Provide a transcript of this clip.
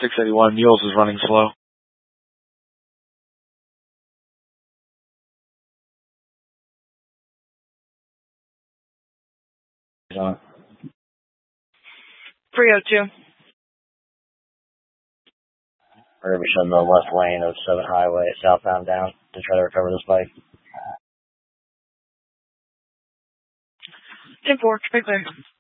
681 Mules is running slow. On 302. We're going to be shutting the left lane of 7 Highway southbound down to try to recover this bike. 10-4, clear.